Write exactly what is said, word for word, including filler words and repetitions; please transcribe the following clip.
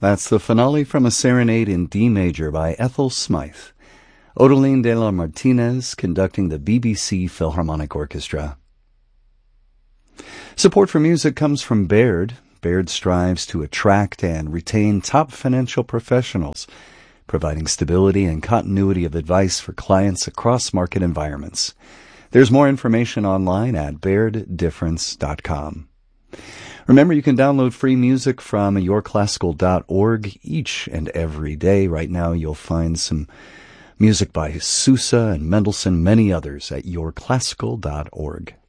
That's the finale from a serenade in D major by Ethel Smythe. Odeline de la Martinez conducting the B B C Philharmonic Orchestra. Support for music comes from Baird. Baird strives to attract and retain top financial professionals, providing stability and continuity of advice for clients across market environments. There's more information online at baird difference dot com. Remember, you can download free music from your classical dot org each and every day. Right now, you'll find some music by Sousa and Mendelssohn, many others, at your classical dot org.